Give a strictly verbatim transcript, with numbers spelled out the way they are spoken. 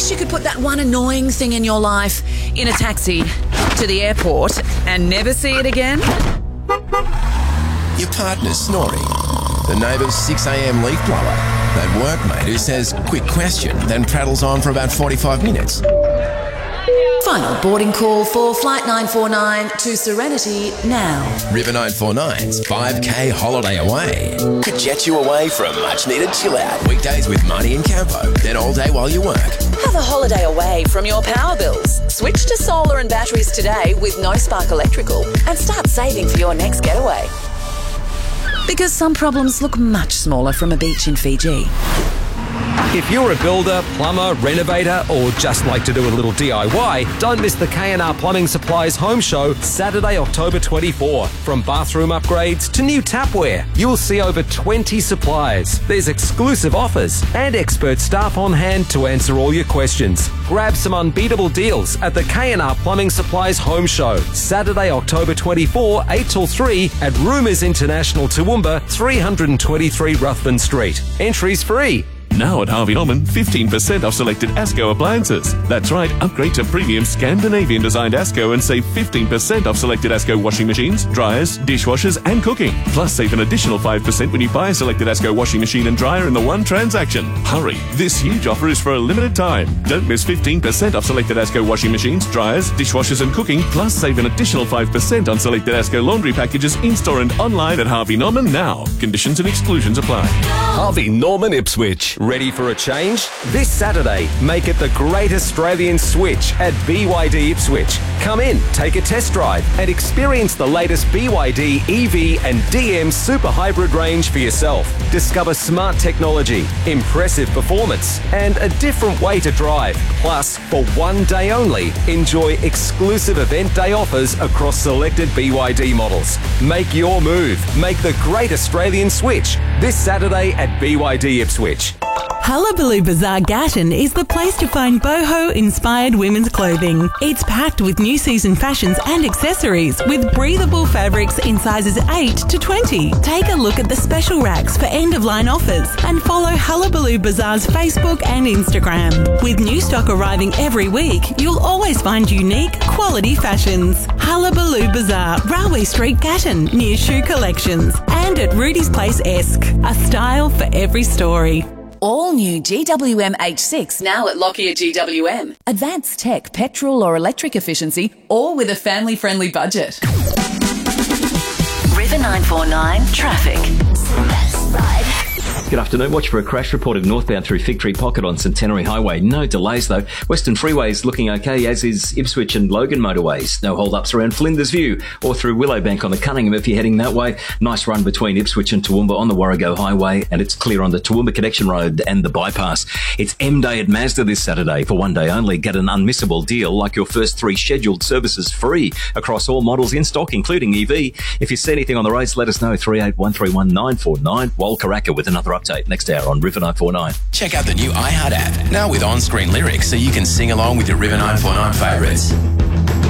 wish you could put that one annoying thing in your life in a taxi to the airport and never see it again? Your partner's snoring. The neighbour's six a.m. leaf blower. That workmate who says, quick question, then prattles on for about forty-five minutes. Final boarding call for Flight nine four nine to Serenity now. River nine four nine's five K holiday away could jet you away for a much-needed chill-out. Weekdays with Marnie and Campo, then all day while you work. Have a holiday away from your power bills. Switch to solar and batteries today with No Spark Electrical and start saving for your next getaway. Because some problems look much smaller from a beach in Fiji. If you're a builder, plumber, renovator, or just like to do a little D I Y, don't miss the K and R Plumbing Supplies Home Show Saturday, October twenty-fourth. From bathroom upgrades to new tapware, you'll see over twenty suppliers. There's exclusive offers and expert staff on hand to answer all your questions. Grab some unbeatable deals at the K and R Plumbing Supplies Home Show Saturday, October twenty-fourth, eight till three at Rumours International Toowoomba, three twenty-three Ruthven Street. Entries free. Now at Harvey Norman, fifteen percent off selected ASCO appliances. That's right, upgrade to premium Scandinavian designed ASCO and save fifteen percent off selected ASCO washing machines, dryers, dishwashers and cooking. Plus save an additional five percent when you buy a selected ASCO washing machine and dryer in the one transaction. Hurry, this huge offer is for a limited time. Don't miss fifteen percent off selected ASCO washing machines, dryers, dishwashers and cooking. Plus save an additional five percent on selected ASCO laundry packages in-store and online at Harvey Norman now. Conditions and exclusions apply. Harvey Norman Ipswich. Ready for a change? This Saturday, make it the Great Australian Switch at B Y D Ipswich. Come in, take a test drive and experience the latest B Y D E V and D M Super Hybrid range for yourself. Discover smart technology, impressive performance and a different way to drive. Plus, for one day only, enjoy exclusive event day offers across selected B Y D models. Make your move. Make the Great Australian Switch this Saturday at B Y D Ipswich. Hullabaloo Bazaar Gatton is the place to find boho-inspired women's clothing. It's packed with new season fashions and accessories with breathable fabrics in sizes eight to twenty. Take a look at the special racks for end-of-line offers and follow Hullabaloo Bazaar's Facebook and Instagram. With new stock arriving every week, you'll always find unique, quality fashions. Hullabaloo Bazaar, Railway Street, Gatton, near Shoe Collections. And at Rudy's Place Esk, a style for every story. All new G W M H six now at Lockyer G W M. Advanced tech, petrol or electric efficiency, all with a family-friendly budget. River nine four nine traffic. Good afternoon. Watch for a crash reported northbound through Fig Tree Pocket on Centenary Highway. No delays though. Western Freeway is looking okay, as is Ipswich and Logan motorways. No hold-ups around Flinders View or through Willowbank on the Cunningham if you're heading that way. Nice run between Ipswich and Toowoomba on the Warrego Highway, and it's clear on the Toowoomba Connection Road and the bypass. It's M Day at Mazda this Saturday. For one day only, get an unmissable deal like your first three scheduled services free across all models in stock, including E V. If you see anything on the roads, let us know. three eight one three one nine four nine. Wal Karaka with another update next hour on River nine four nine. Check out the new iHeart app, now with on-screen lyrics so you can sing along with your River nine four nine favourites.